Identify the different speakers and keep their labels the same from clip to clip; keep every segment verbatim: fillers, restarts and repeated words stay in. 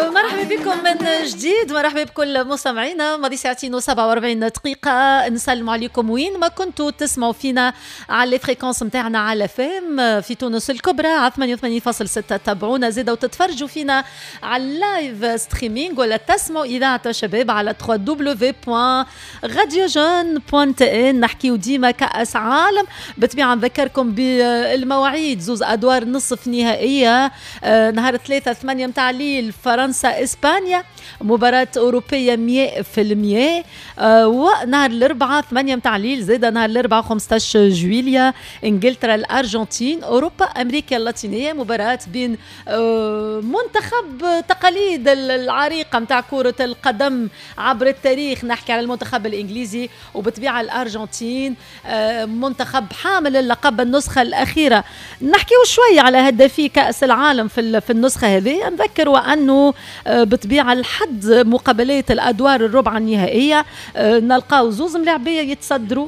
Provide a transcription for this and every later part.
Speaker 1: مرحبا بكم من جديد، مرحبا بكل مستمعينا. ماضي ساعتين وسبعة وأربعين دقيقة نسلم عليكم وين ما كنتوا تسمعوا فينا على لي فريكونس نتاعنا على فام في تونس الكبرى على ثمانية وثمانين فاصلة ستة. تابعونا زيدا وتتفرجوا فينا على اللايف ستريمينغ ولا تسمعوا إذاعة شباب على دبليو دبليو دبليو دوت راديو جون دوت ان. نحكيو ديما كأس عالم، بالطبيعة نذكركم بالمواعيد. زوز أدوار نصف نهائية نهار ثلاثة ثمانية متاع الليل فرنسا إسبانيا، مباراة أوروبية مية في المية. آه ونهار الأربعاء ثمانية متاع الليل زيدا نهار الأربعاء خمسطاش جويليا إنجلترا الأرجنتين، أوروبا أمريكا اللاتينية، مباراة بين آه منتخب تقاليد العريقة متاع كرة القدم عبر التاريخ. نحكي على المنتخب الإنجليزي وبطبيعة الأرجنتين آه منتخب حامل اللقب النسخة الأخيرة. نحكيو شوية على هدافي كأس العالم في في النسخة هذه. نذكر وأنه بطبيعة لحد مقابلات الأدوار الربع النهائية نلقاو زوز ملاعبية يتصدروا،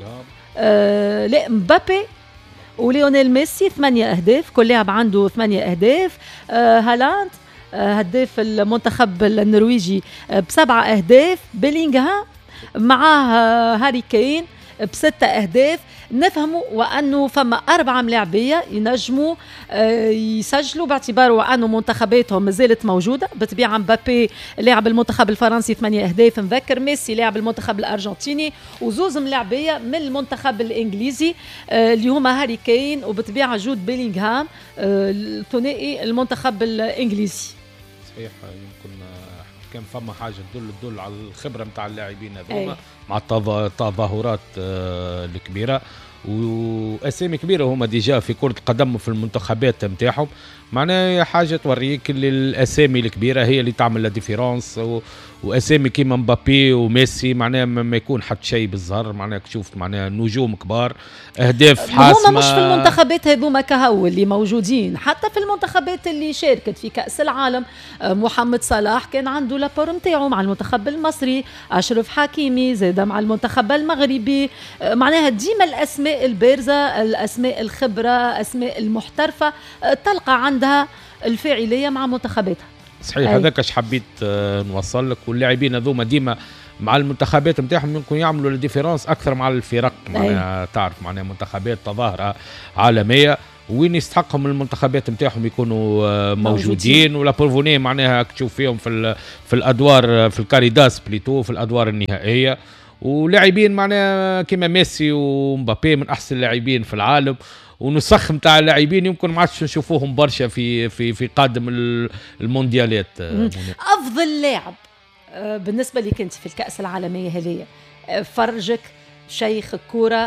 Speaker 1: لا مبابي وليونيل ميسي ثمانية أهداف، كل لاعب عنده ثمانية أهداف. هالاند هداف المنتخب النرويجي بسبعة أهداف، بيلينغهام معاه هاري كين بستة أهداف. نفهموا وأنه فما أربعة ملاعبية ينجموا يسجلوا باعتبار وأنه منتخباتهم مازالت موجودة. بطبيعة مبابي لاعب المنتخب الفرنسي ثمانية أهداف، نذكر ميسي لاعب المنتخب الأرجنتيني، وزوز ملاعبية من المنتخب الإنجليزي اللي هما هاري كين وبطبيعة جود بيلينغهام الثنائي المنتخب الإنجليزي.
Speaker 2: صحيح، يمكن كان فما حاجة تدل تدل على الخبرة متاع اللاعبين هذوما مع التظاهرات الكبيرة وأسامي كبيرة هما ديجا في كرة القدم وفي المنتخبات متاعهم. معناها حاجة توريك اللي الأسامي الكبيرة هي اللي تعمل لا ديفيرونس، وأسامي كيما مبابي وميسي معناها ما يكون حتى شيء بالظهر. معناها شوف معناها نجوم كبار، أهداف حاسمة.
Speaker 1: هما مش في المنتخبات هذوما كهو اللي موجودين، حتى في المنتخبات اللي شاركت في كأس العالم. محمد صلاح كان عنده لابور نتاعو مع المنتخب المصري، أشرف حكيمي زاد مع المنتخب المغربي. معناها ديما الأسماء البارزة، الأسماء الخبرة، أسماء المحترفة تلقى عندها الفاعلية مع منتخباتها.
Speaker 2: صحيح، هذاك اش حبيت نوصل لك. واللاعبين هذوما ديما مع المنتخبات نتاعهم يمكن يعملوا الديفيرونس اكثر مع الفرق. معناها تعرف معناها منتخبات تظاهرة عالمية وين يستحقهم المنتخبات نتاعهم يكونوا موجودين. ولا بورفوني معناها تشوف فيهم في في الادوار في الكاريداس بليتو في الادوار النهائية. ولاعبين معناها كيما ميسي ومبابي من احسن اللاعبين في العالم، ونسخ متاع اللاعبين يمكن ما عادش نشوفوهم برشا في في في قادم المونديالات.
Speaker 1: افضل لاعب بالنسبه لك انت في الكأس العالميه هذه، فرجك شيخ الكوره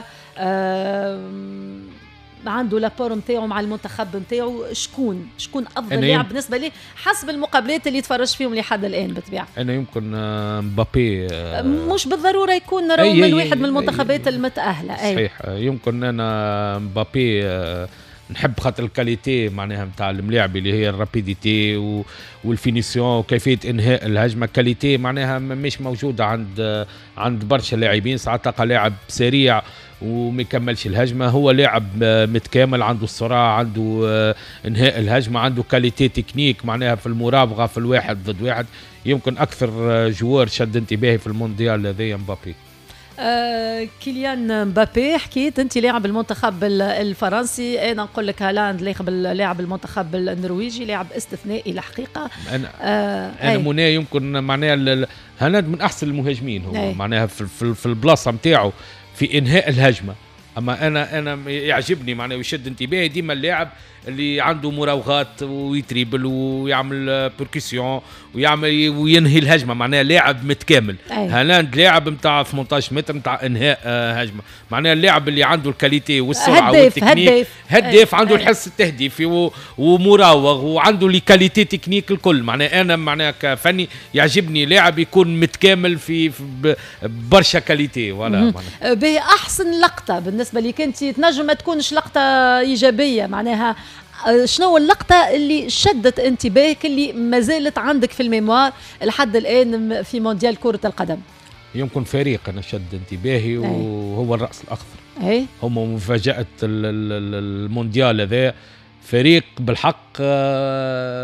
Speaker 1: عنده لابور نتاعو مع المنتخب نتاعو، شكون شكون افضل لاعب بالنسبه لي حسب المقابلات اللي تفرج فيهم لحد الان؟ بالطبيعه
Speaker 2: انا يمكن مبابي،
Speaker 1: مش بالضروره يكون راهو من واحد من المنتخبات المتاهله.
Speaker 2: صحيح، يمكن انا مبابي نحب خاطر الكاليتي معناها نتاع الملاعب اللي هي الرابيديتي والفينيسيون وكيفيه انهاء الهجمه. كاليتي معناها مش موجوده عند عند برشا لاعبين. ساعات تلقى لاعب سريع وما يكملش الهجمه، هو لاعب متكامل، عنده السرعه، عنده انهاء الهجمه، عنده كاليتي تكنيك معناها في المراوغه في الواحد ضد واحد. يمكن اكثر جوار شد انتباهي في المونديال هذايا مبابي.
Speaker 1: آه كيليان مبابي. حكيت انت لاعب المنتخب الفرنسي، انا نقول لك هالاند لاعب المنتخب النرويجي، لاعب استثنائي الحقيقه.
Speaker 2: انا آه انا منى يمكن معناها هالاند من احسن المهاجمين هو أي. معناها في, في, في البلاصه نتاعو في انهاء الهجمه. اما انا انا يعجبني معناه ويشد انتباهي ديما اللاعب اللي عنده مراوغات ويتريبل ويعمل بيركسيون ويعمل وينهي الهجمه. معناها لاعب متكامل. هالاند لاعب نتاع ثمانية عشر متر نتاع انهاء هجمه. معناها اللاعب اللي عنده الكاليتي والسرعه والتكنيك، هداف, هداف عنده أي. الحس التهديفي ومراوغ وعنده لي كاليتي تكنيك الكل. معناها انا معناها كفني يعجبني لاعب يكون متكامل في, في برشا كاليتي. ولا
Speaker 1: به احسن لقطه بالنسبه لك انت تنجم ما تكونش لقطه ايجابيه، معناها شنو اللقطة اللي شدت انتباهك اللي ما زالت عندك في الميموار لحد الآن في مونديال كرة القدم؟
Speaker 2: يمكن فريق أنا شد انتباهي وهو الرأس الأخضر.
Speaker 1: أي.
Speaker 2: هم مفاجأة المونديال هذا، فريق بالحق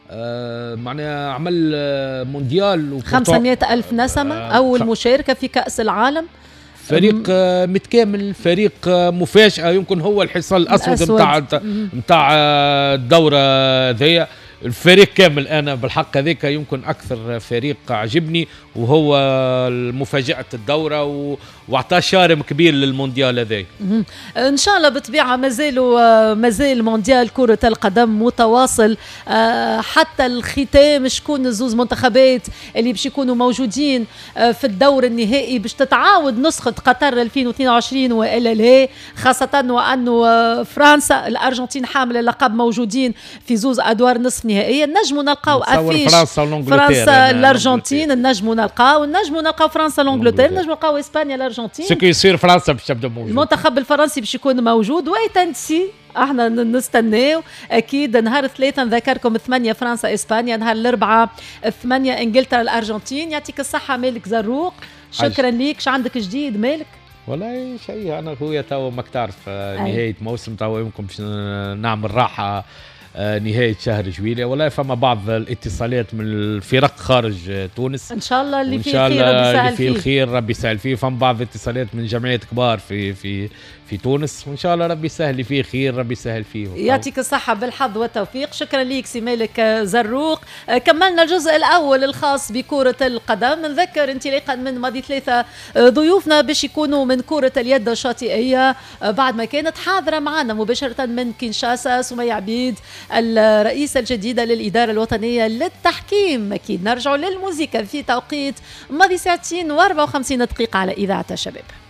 Speaker 2: آه معناها عمل مونديال
Speaker 1: خمسمائة ألف نسمة. آه أول خ... مشاركة في كأس العالم.
Speaker 2: فريق آه متكامل، فريق آه مفاجأة، يمكن هو الحصان الأسود متاع متاع الدورة ذي. الفريق كامل أنا بالحق هذيك يمكن أكثر فريق عجبني، وهو مفاجأة الدورة واعطاه شارم كبير للمونديال هذاي.
Speaker 1: إن شاء الله بالطبيعة مازالوا مازال مونديال كرة القدم متواصل حتى الختام. شكون الزوز منتخبات اللي باش يكونوا موجودين في الدور النهائي باش تتعاود نسخة قطر ألفين واثنين وعشرين وإلا لا، خاصة وأنه فرنسا الأرجنتين حامل اللقب موجودين في زوز أدوار نصف نهائية. نجموا نلقاو أفيش فرنسا الأرجنتين، نجموا نلقاو نجموا نلقاو فرنسا الانجلترا، نجموا نلقاو اسبانيا الارجنتين.
Speaker 2: سكو يصير فرنسا باش تبدا موجود،
Speaker 1: المنتخب الفرنسي باش يكون موجود. ويتنسي احنا نستناو اكيد. نهار الثلاثة نذكركم ثمانية فرنسا اسبانيا، نهار الاربعاء ثمانية انجلترا الارجنتين. يعطيك الصحة مالك زروق، شكرا ليك. شو عندك جديد مالك؟
Speaker 2: والله شيء انا خويا تو ماك تعرف نهاية موسم تو يمكن باش نعمل راحة نهاية شهر جويلية. والله فما بعض الاتصالات من الفرق خارج تونس،
Speaker 1: ان شاء الله اللي
Speaker 2: فيه الخير ربي يسهل فيه. الخير ربي يسهل فيه. فما بعض الاتصالات من جمعيات كبار في في في تونس، وان شاء الله ربي يسهل فيه خير، ربي يسهل فيه.
Speaker 1: يعطيك الصحة بالحظ والتوفيق. شكرا ليك سي مالك زروق. كملنا الجزء الأول الخاص بكرة القدم. نذكر انطلاقا من ماضي ثلاثة ضيوفنا باش يكونوا من كرة اليد الشاطئية بعد ما كانت حاضرة معنا مباشرة من كينشاسا سمية عبيد الرئيسة الجديدة للإدارة الوطنية للتحكيم. أكيد نرجع للموسيقى في توقيت ماضي ساعتين وأربعة وخمسين دقيقة على إذاعة الشباب.